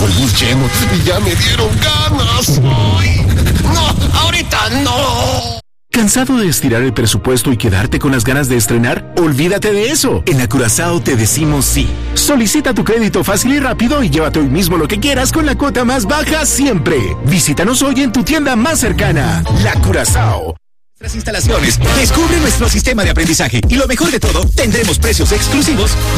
tengo el bus lleno y ya me dieron ganas. ¡Ay! ¡No! ¡Ahorita no! ¿Cansado de estirar el presupuesto y quedarte con las ganas de estrenar? Olvídate de eso. En Curazao te decimos sí. Solicita tu crédito fácil y rápido y llévate hoy mismo lo que quieras con la cuota más baja siempre. Visítanos hoy en tu tienda más cercana. La Curazao. Nuestras instalaciones. Descubre nuestro sistema de aprendizaje. Y lo mejor de todo, tendremos precios exclusivos